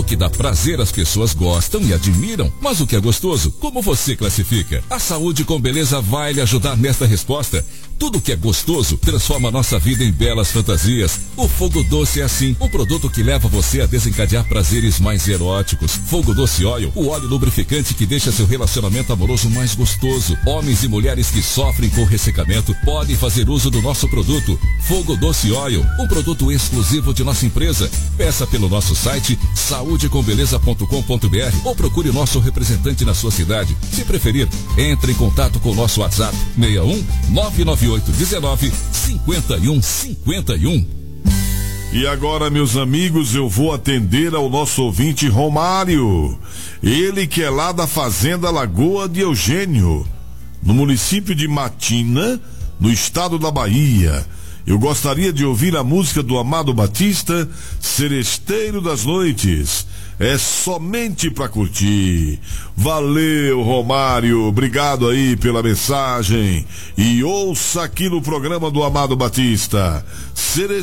que dá prazer as pessoas gostam e admiram. Mas o que é gostoso, como você classifica? A Saúde com Beleza vai lhe ajudar nesta resposta. Tudo que é gostoso transforma nossa vida em belas fantasias. O Fogo Doce é assim, um produto que leva você a desencadear prazeres mais eróticos. Fogo Doce Oil, o óleo lubrificante que deixa seu relacionamento amoroso mais gostoso. Homens e mulheres que sofrem com ressecamento podem fazer uso do nosso produto. Fogo Doce Oil, um produto exclusivo de nossa empresa. Peça pelo nosso site saudecombeleza.com.br ou procure nosso representante na sua cidade. Se preferir, entre em contato com o nosso WhatsApp 61 99819 5151. E agora, meus amigos, eu vou atender ao nosso ouvinte Romário. Ele que é lá da Fazenda Lagoa de Eugênio, no município de Matina, no estado da Bahia. Eu gostaria de ouvir a música do Amado Batista, Seresteiro das Noites. É somente pra curtir. Valeu, Romário. Obrigado aí pela mensagem. E ouça aqui no programa do Amado Batista, Seresteiro